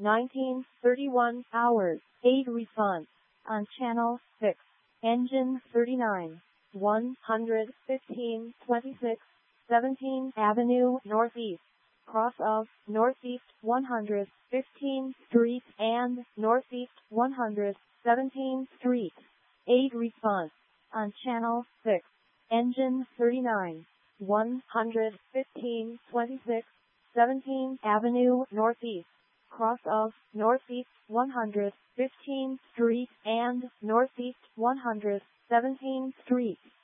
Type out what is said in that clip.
19:31 hours. Aid response on channel 6. Engine 39. 11526 17th Avenue Northeast. Cross of Northeast 115th Street and Northeast 117th Street. Aid response on channel 6. Engine 39. 11526 17th Avenue Northeast. Cross of Northeast 115th Street and Northeast 117th Street.